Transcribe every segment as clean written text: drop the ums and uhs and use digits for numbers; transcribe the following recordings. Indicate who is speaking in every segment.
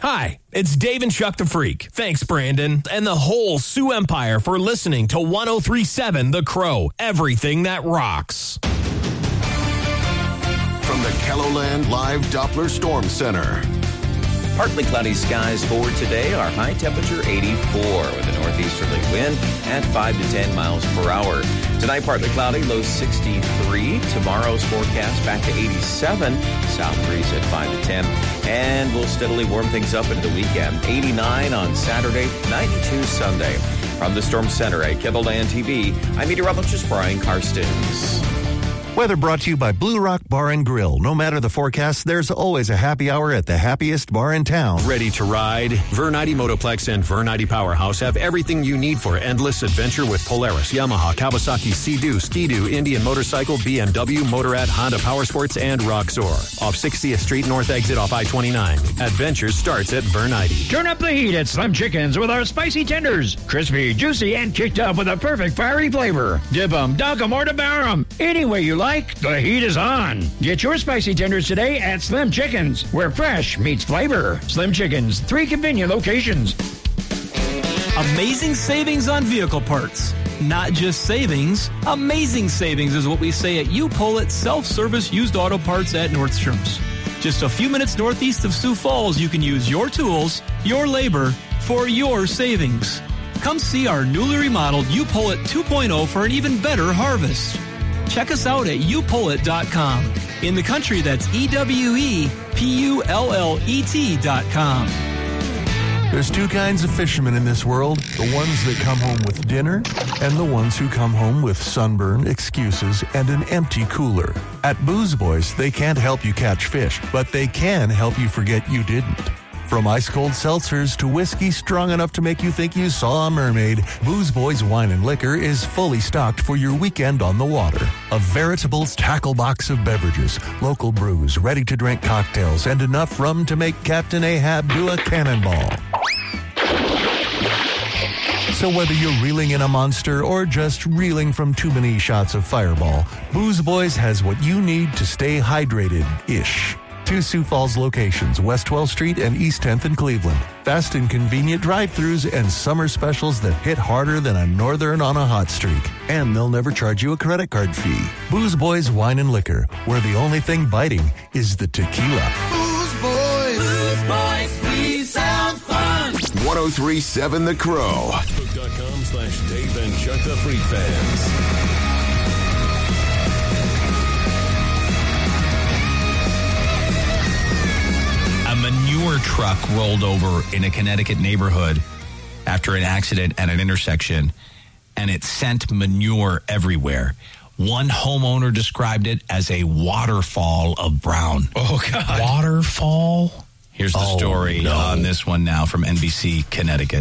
Speaker 1: Hi, it's Dave and Chuck the Freak. Thanks, Brandon, and the whole Sioux Empire for listening to 103.7 The Crow, everything that rocks.
Speaker 2: From the KELOLAND Live Doppler Storm Center.
Speaker 3: Partly cloudy skies for today. Our high temperature 84 with a northeasterly wind at 5 to 10 miles per hour. Tonight, partly cloudy, low 63. Tomorrow's forecast back to 87. South breeze at 5 to 10. And we'll steadily warm things up into the weekend. 89 on Saturday, 92 Sunday. From the Storm Center at KELOLAND TV, I'm meteorologist Brian Karstens.
Speaker 4: Weather brought to you by Blue Rock Bar and Grill. No matter the forecast, there's always a happy hour at the happiest bar in town.
Speaker 5: Ready to ride? Vernite Motoplex and Vernite Powerhouse have everything you need for endless adventure with Polaris, Yamaha, Kawasaki, Sea-Doo, Ski-Doo, Indian Motorcycle, BMW, Motorrad, Honda Powersports, and Roxor. Off 60th Street North exit off I-29. Adventure starts at Vernite.
Speaker 6: Turn up the heat at Slim Chickens with our spicy tenders. Crispy, juicy, and kicked up with a perfect fiery flavor. Dip 'em, dunk 'em, or devour 'em. Any way you like, the heat is on. Get your spicy tenders today at Slim Chickens, where fresh meets flavor. Slim Chickens, 3 convenient locations.
Speaker 7: Amazing savings on vehicle parts. Not just savings, amazing savings is what we say at U-Pull Self-Service Used Auto Parts at Nordstrom's. Just a few minutes northeast of Sioux Falls, you can use your tools, your labor, for your savings. Come see our newly remodeled U-Pull 2.0 for an even better harvest. Check us out at youpullet.com. In the country, that's EWEPULLET.com.
Speaker 4: There's 2 kinds of fishermen in this world. The ones that come home with dinner and the ones who come home with sunburn, excuses, and an empty cooler. At Booze Boys, they can't help you catch fish, but they can help you forget you didn't. From ice-cold seltzers to whiskey strong enough to make you think you saw a mermaid, Booze Boys Wine and Liquor is fully stocked for your weekend on the water. A veritable tackle box of beverages, local brews, ready-to-drink cocktails, and enough rum to make Captain Ahab do a cannonball. So whether you're reeling in a monster or just reeling from too many shots of Fireball, Booze Boys has what you need to stay hydrated-ish. 2 Sioux Falls locations, West 12th Street and East 10th in Cleveland. Fast and convenient drive-thrus and summer specials that hit harder than a northern on a hot streak. And they'll never charge you a credit card fee. Booze Boys Wine and Liquor, where the only thing biting is the tequila.
Speaker 2: Booze Boys.
Speaker 8: Booze Boys, we sound fun.
Speaker 2: 103.7 The Crow.
Speaker 5: Facebook.com/Dave and Chuck the Freak Fans.
Speaker 9: A manure truck rolled over in a Connecticut neighborhood after an accident at an intersection, and it sent manure everywhere. One homeowner described it as a waterfall of brown.
Speaker 1: Oh, God.
Speaker 9: Waterfall? Here's the story on this one now from NBC Connecticut.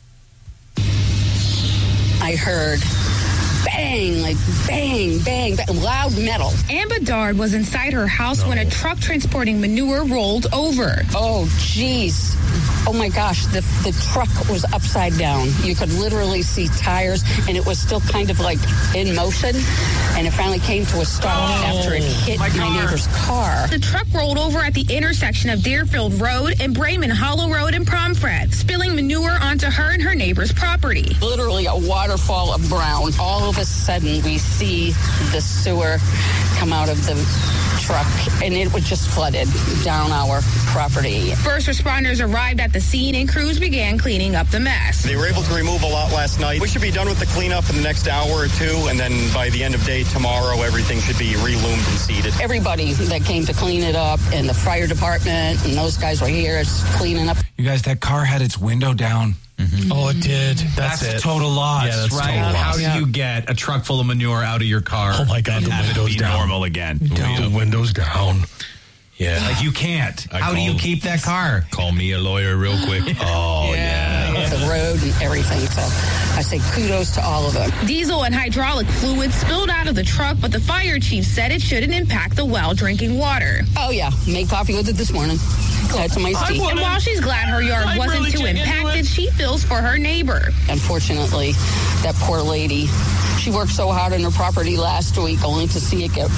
Speaker 10: I heard bang, like bang, bang, bang, loud metal.
Speaker 11: Ann Bedard was inside her house when a truck transporting manure rolled over.
Speaker 10: Oh, jeez. Oh, my gosh, the truck was upside down. You could literally see tires, and it was still kind of like in motion, and it finally came to a stop after it hit my neighbor's car.
Speaker 11: The truck rolled over at the intersection of Deerfield Road and Bremen Hollow Road in Pomfret, spilling manure onto her and her neighbor's property.
Speaker 10: Literally a waterfall of brown. All of a sudden, we see the sewer come out of the truck, and it was just flooded down our property.
Speaker 11: First responders arrived at the scene, and crews began cleaning up the mess.
Speaker 12: They were able to remove a lot last night. We should be done with the cleanup in the next hour or two, and then by the end of day tomorrow, everything should be reloomed and seeded.
Speaker 10: Everybody that came to clean it up, and the fire department, and those guys were here cleaning up.
Speaker 13: You guys, that car had its window down.
Speaker 1: Mm-hmm. Oh, it did.
Speaker 9: That's a total loss.
Speaker 1: Yeah, that's
Speaker 9: right.
Speaker 1: total loss.
Speaker 9: How do you get a truck full of manure out of your car?
Speaker 1: Oh, my God,
Speaker 9: and
Speaker 1: the
Speaker 9: have
Speaker 1: windows
Speaker 9: it be
Speaker 1: down.
Speaker 9: normal again?
Speaker 1: The windows down. Yeah.
Speaker 9: Like you can't. How do you keep that car?
Speaker 1: Call me a lawyer real quick. Oh, yeah.
Speaker 10: The road and everything. So I say kudos to all of them.
Speaker 11: Diesel and hydraulic fluid spilled out of the truck, but the fire chief said it shouldn't impact the well drinking water.
Speaker 10: Oh, yeah. Made coffee with it this morning. Had some iced tea.
Speaker 11: And while she's glad her yard wasn't too impacted, she feels for her neighbor.
Speaker 10: Unfortunately, that poor lady, she worked so hard on her property last week only to see it get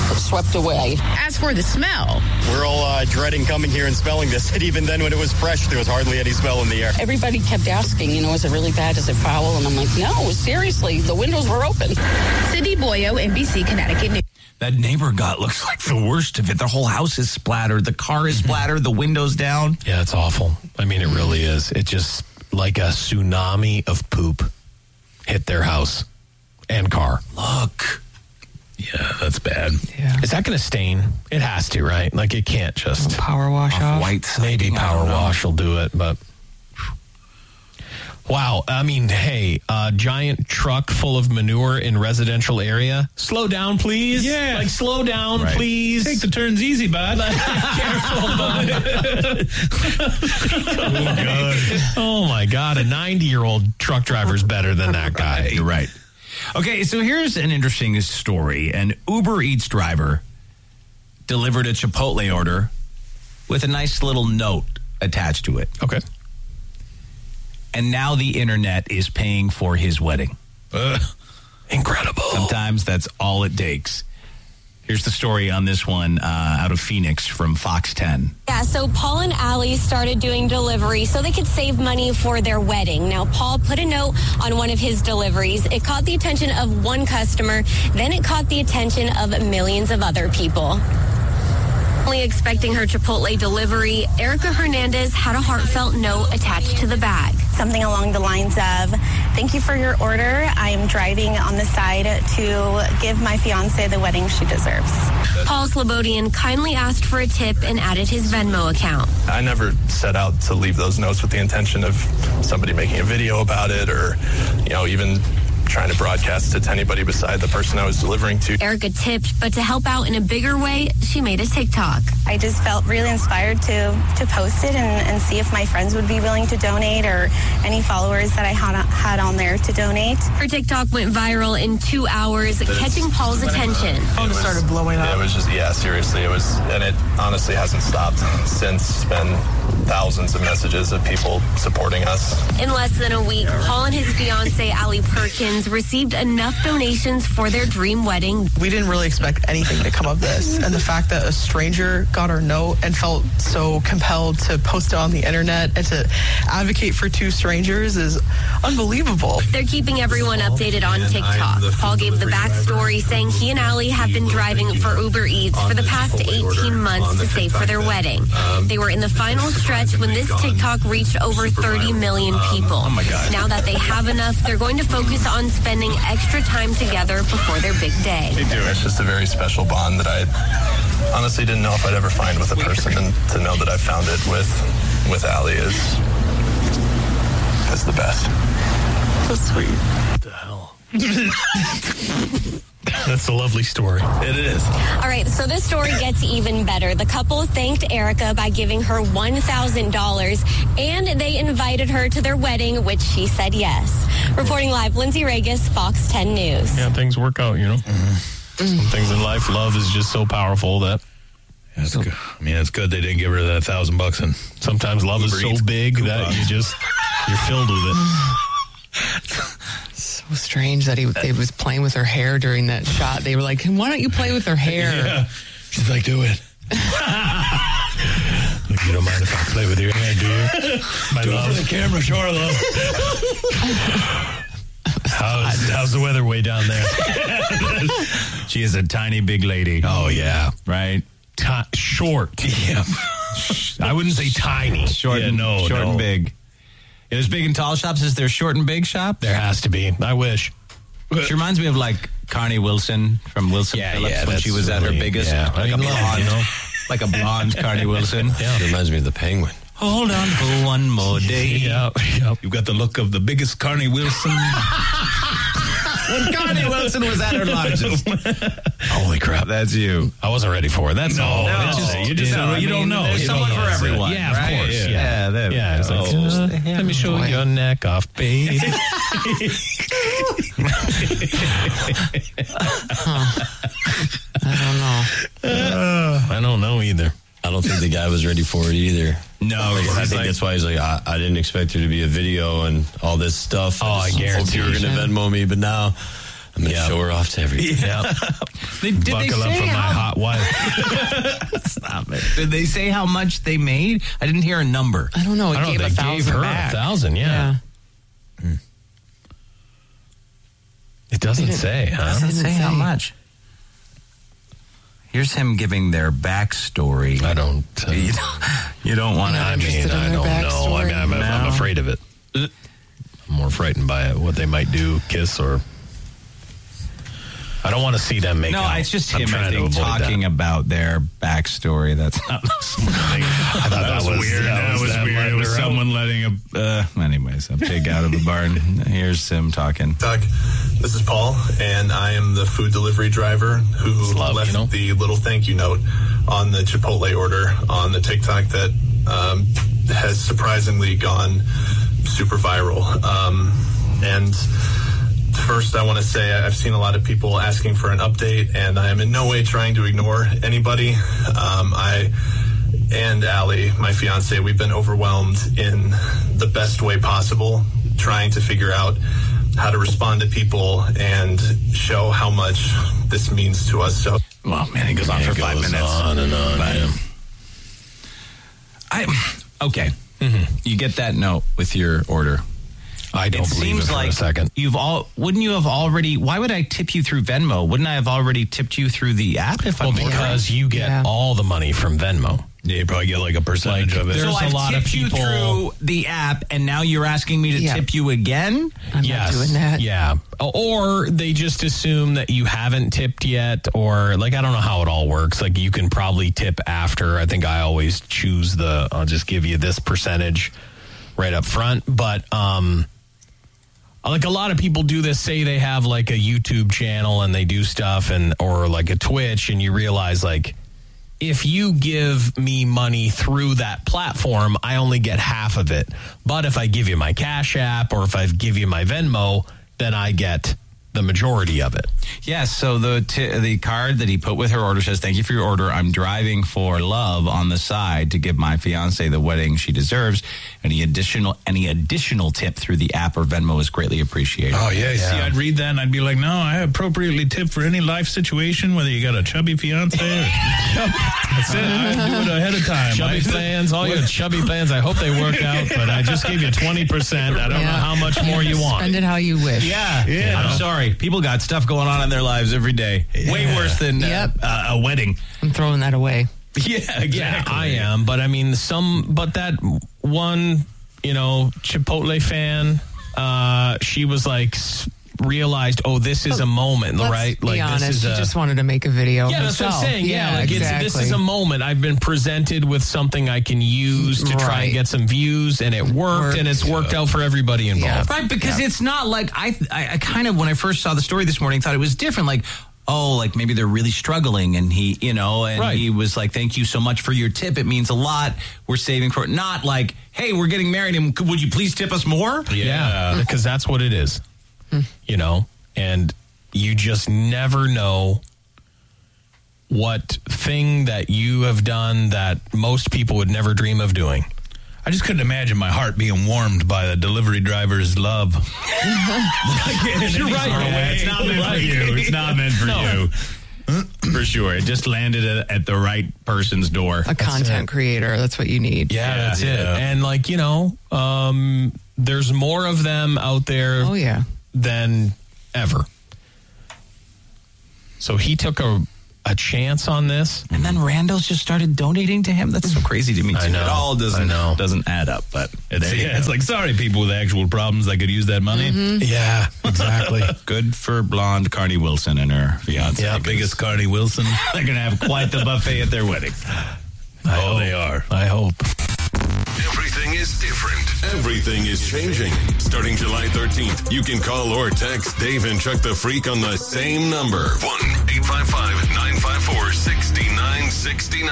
Speaker 10: swept away.
Speaker 11: As for the smell,
Speaker 12: We're all dreading coming here and smelling this. And even then, when it was fresh, there was hardly any smell in the air.
Speaker 10: Everybody kept asking, is it really bad? Is it foul? And I'm like, no, seriously, the windows were open.
Speaker 11: Cindy Boyo, NBC Connecticut News.
Speaker 9: That neighbor looks like the worst of it. The whole house is splattered. The car is splattered. The windows down.
Speaker 1: Yeah, it's awful. I mean, it really is. It just like a tsunami of poop hit their house and car.
Speaker 9: Look.
Speaker 1: Yeah, that's bad.
Speaker 14: Yeah.
Speaker 1: Is that going to stain? It has to, right? Like, it can't just
Speaker 14: power wash off.
Speaker 9: White
Speaker 1: maybe
Speaker 9: siding,
Speaker 1: power wash will do it, but wow. I mean, hey, a giant truck full of manure in residential area. Slow down, please.
Speaker 15: Yeah.
Speaker 1: Like, slow down,
Speaker 15: Right.
Speaker 1: please.
Speaker 15: Take the turns easy, bud.
Speaker 1: Careful, bud. Oh, my God. A 90-year-old truck driver's better than that guy.
Speaker 9: You're right. Okay, so here's an interesting story. An Uber Eats driver delivered a Chipotle order with a nice little note attached to it.
Speaker 1: Okay.
Speaker 9: And now the internet is paying for his wedding.
Speaker 1: Incredible.
Speaker 9: Sometimes that's all it takes. Here's the story on this one out of Phoenix from Fox 10.
Speaker 16: Yeah, so Paul and Allie started doing delivery so they could save money for their wedding. Now, Paul put a note on one of his deliveries. It caught the attention of one customer, then it caught the attention of millions of other people. Only expecting her Chipotle delivery, Erica Hernandez had a heartfelt note attached to the bag.
Speaker 17: Something along the lines of, thank you for your order. I am driving on the side to give my fiance the wedding she deserves.
Speaker 16: Paul Slobodian kindly asked for a tip and added his Venmo account.
Speaker 18: I never set out to leave those notes with the intention of somebody making a video about it or, even trying to broadcast it to anybody beside the person I was delivering to.
Speaker 16: Erica tipped, but to help out in a bigger way, she made a TikTok.
Speaker 17: I just felt really inspired to post it and see if my friends would be willing to donate or any followers that I had on there to donate.
Speaker 16: Her TikTok went viral in 2 hours, catching Paul's attention.
Speaker 18: Phone started blowing up. It was just, seriously, it was, and it honestly hasn't stopped since. It's been thousands of messages of people supporting us.
Speaker 16: In less than a week, Paul and his fiancée, Allie Perkins, received enough donations for their dream wedding.
Speaker 19: We didn't really expect anything to come of this. And the fact that a stranger got our note and felt so compelled to post it on the internet and to advocate for two strangers is unbelievable.
Speaker 16: They're keeping everyone updated on TikTok. Paul gave the backstory, saying he and Allie have been driving for Uber Eats for the past 18 months to save for their wedding. They were in the final stretch when this TikTok reached over 30 million people.
Speaker 9: Oh my God.
Speaker 16: Now that they have enough, they're going to focus on spending extra time together before their big day.
Speaker 18: They do. It's just a very special bond that I honestly didn't know if I'd ever find with a person, and to know that I found it with Allie is the best.
Speaker 19: So sweet.
Speaker 1: What the hell? That's a lovely story.
Speaker 18: It is.
Speaker 16: All right, so this story gets even better. The couple thanked Erica by giving her $1,000, and they invited her to their wedding, which she said yes. Reporting live, Lindsay Regas, Fox 10 News.
Speaker 1: Yeah, things work out, Some things in life, love is just so powerful that...
Speaker 15: That's good. I mean, it's good they didn't give her that $1,000 and
Speaker 1: sometimes love is so big that you're filled with it.
Speaker 14: So strange that he was playing with her hair during that shot. They were like, why don't you play with her hair?
Speaker 15: Yeah. She's like, do it.
Speaker 1: You don't mind if I play with your hair, do you? My
Speaker 15: do
Speaker 1: love.
Speaker 15: it for the camera, sure, love.
Speaker 1: How's the weather way down there?
Speaker 9: She is a tiny big lady.
Speaker 1: Oh, yeah.
Speaker 9: Right?
Speaker 1: Short.
Speaker 9: Yeah.
Speaker 1: I wouldn't say tiny.
Speaker 9: Short and big. There's big and tall shops. Is there short and big shop?
Speaker 1: There has to be. I wish.
Speaker 9: She reminds me of like Carney Wilson from Wilson Phillips when she was at her biggest.
Speaker 1: Yeah.
Speaker 9: Like a blonde, like a blonde Carney Wilson.
Speaker 20: Yeah. It reminds me of the Penguin.
Speaker 9: Hold on for one more day.
Speaker 1: Yep.
Speaker 15: You've got the look of the biggest Carney Wilson.
Speaker 9: When Carney Wilson was at her largest.
Speaker 1: Holy crap.
Speaker 9: That's you.
Speaker 1: I wasn't ready for it. That's all.
Speaker 15: You don't know.
Speaker 9: There's someone for everyone.
Speaker 1: Yeah, of
Speaker 9: right?
Speaker 1: course.
Speaker 9: Yeah.
Speaker 1: It's like, let me show your neck off, babe.
Speaker 14: I don't know.
Speaker 1: I don't know either.
Speaker 20: I don't think the guy was ready for it either.
Speaker 9: No,
Speaker 20: I think that's why he's like, I didn't expect there to be a video and all this stuff.
Speaker 1: I guarantee
Speaker 20: you were going to Venmo me, but now I'm going to show her off to everything.
Speaker 9: Yeah. Did
Speaker 1: Buckle up for my hot wife.
Speaker 9: Stop it. Did they say how much they made? I didn't hear a number.
Speaker 14: I don't know. It
Speaker 1: I don't
Speaker 14: gave
Speaker 1: know. They gave
Speaker 14: 1,000
Speaker 1: her
Speaker 14: back.
Speaker 1: 1,000. Yeah. It doesn't say, huh?
Speaker 9: Doesn't say how much. Here's him giving their backstory.
Speaker 1: I don't.
Speaker 9: You don't want to.
Speaker 1: I mean, I don't know. I mean, I'm afraid of it. I'm more frightened by it, what they might do, kiss, or. I don't want to see them make out.
Speaker 9: No, it's just
Speaker 1: I'm
Speaker 9: him, I
Speaker 1: trying to
Speaker 9: think,
Speaker 1: avoid
Speaker 9: talking
Speaker 1: that.
Speaker 9: about their backstory. That's not something.
Speaker 1: I thought that was
Speaker 15: weird. That was weird. It was someone letting
Speaker 9: anyways, a pig out of the barn. Here's him talking.
Speaker 18: Doug, this is Paul, and I am the food delivery driver who left the little thank you note on the Chipotle order on the TikTok that has surprisingly gone super viral. And first, I want to say I've seen a lot of people asking for an update, and I am in no way trying to ignore anybody. I and Allie, my fiance, we've been overwhelmed in the best way possible, trying to figure out how to respond to people and show how much this means to us. So,
Speaker 9: well, man, it goes on for 5 minutes.
Speaker 1: On and on.
Speaker 9: Okay. Mm-hmm. You get that note with your order.
Speaker 1: I don't believe it for a second.
Speaker 9: Wouldn't you have already? Why would I tip you through Venmo? Wouldn't I have already tipped you through the app?
Speaker 1: Because you get all the money from Venmo.
Speaker 15: Yeah, you probably get like a percentage of it.
Speaker 9: So
Speaker 1: There's a lot of people
Speaker 9: you through the app, and now you're asking me to tip you again?
Speaker 14: I'm not doing that.
Speaker 1: Yeah. Or they just assume that you haven't tipped yet, or like, I don't know how it all works. Like, you can probably tip after. I think I always choose I'll just give you this percentage right up front. But, like, a lot of people do this, say they have like a YouTube channel and they do stuff, or like a Twitch, and you realize, like, if you give me money through that platform, I only get half of it. But if I give you my Cash App, or if I give you my Venmo, then I get the majority of it.
Speaker 9: Yeah, so the card that he put with her order says, "Thank you for your order. I'm driving for love" on the side to give my fiance the wedding she deserves. Any additional tip through the app or Venmo is greatly appreciated.
Speaker 15: Oh, yeah. See, I'd read that and I'd be like, no, I appropriately tip for any life situation, whether you got a chubby fiance or... That's it. I do it ahead of time.
Speaker 1: Chubby plans, all your chubby plans, I hope they work out, but I just gave you 20%. I don't know how much more you want.
Speaker 14: Spend it how you wish.
Speaker 9: Yeah. I'm sorry. People got stuff going on in their lives every day. Way worse than a wedding.
Speaker 14: I'm throwing that away.
Speaker 9: Yeah, exactly.
Speaker 1: Yeah, I am. But I mean, but that one, Chipotle fan, she was like, realized, this is a moment, right?
Speaker 14: Be
Speaker 1: like,
Speaker 14: honest,
Speaker 1: this is
Speaker 14: she just wanted to make a video.
Speaker 1: Yeah,
Speaker 14: herself.
Speaker 1: that's what I'm saying. Yeah, like
Speaker 14: exactly.
Speaker 1: this is a moment. I've been presented with something I can use to try and get some views, and it worked, and it's worked out for everybody involved.
Speaker 9: Right, because it's not like I kind of, when I first saw the story this morning, thought it was different. Like, like maybe they're really struggling, and he, he was like, "Thank you so much for your tip. It means a lot. We're saving for it." Not like, "Hey, we're getting married, and would you please tip us more?"
Speaker 1: Yeah, because that's what it is. And you just never know what thing that you have done that most people would never dream of doing.
Speaker 15: I just couldn't imagine my heart being warmed by the delivery driver's love.
Speaker 9: You're right.
Speaker 15: It's not meant for you. It's not meant for you. For sure. It just landed at the right person's door.
Speaker 14: A content creator. That's what you need.
Speaker 1: Yeah, that's it. And like, there's more of them out there than ever. So he took a chance on this,
Speaker 9: and then Randall's just started donating to him. That's so crazy to me too.
Speaker 15: I know.
Speaker 9: It all doesn't add up, but
Speaker 15: it's like, sorry, people with actual problems that could use that money.
Speaker 14: Mm-hmm.
Speaker 1: Yeah, exactly.
Speaker 9: Good for blonde Carney Wilson and her fiance.
Speaker 15: Yeah, biggest Carney Wilson.
Speaker 9: They're gonna have quite the buffet at their wedding.
Speaker 15: They are.
Speaker 1: I hope.
Speaker 2: Everything is different. Everything is changing. Starting July 13th, you can call or text Dave and Chuck the Freak on the same number. 1-855-954-6969.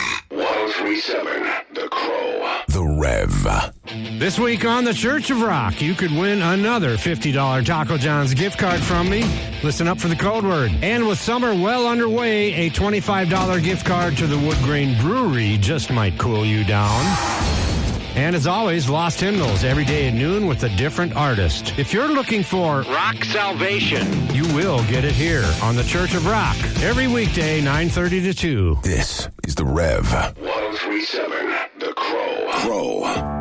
Speaker 21: 1037 The Crow.
Speaker 2: The Rev.
Speaker 22: This week on the Church of Rock, you could win another $50 Taco John's gift card from me. Listen up for the code word. And with summer well underway, a $25 gift card to the Wood Grain Brewery just might cool you down. And as always, Lost Hymnals every day at noon with a different artist. If you're looking for rock salvation, you will get it here on the Church of Rock every weekday, 9:30 to 2.
Speaker 3: This is The Rev.
Speaker 2: 1037, The Crow.